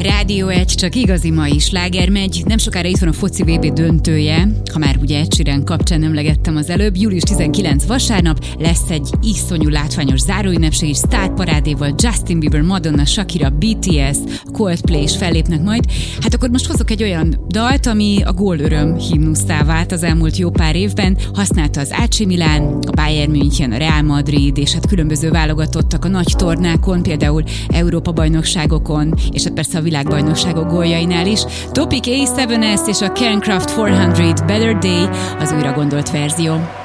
Rádió 1, csak igazi mai sláger megy. Nem sokára itt van a foci VB döntője, ha már ugye Ed Sheeran kapcsán emlegettem az előbb. Július 19 vasárnap lesz egy iszonyú látványos záróünnepség is, sztárparádéval, Justin Bieber, Madonna, Shakira, BTS, Coldplay is fellépnek majd. Hát akkor most hozok egy olyan dalt, ami a gólöröm himnuszá vált az elmúlt jó pár évben. Használta az AC Milan, a Bayern München, a Real Madrid, és hát különböző válogatottak a nagy tornákon, például Európa-bajnokságokon, és hát persze a világbajnokságok góljainál is. Topic A7S és a Kernkraft 400 Better Day az újra gondolt verzió.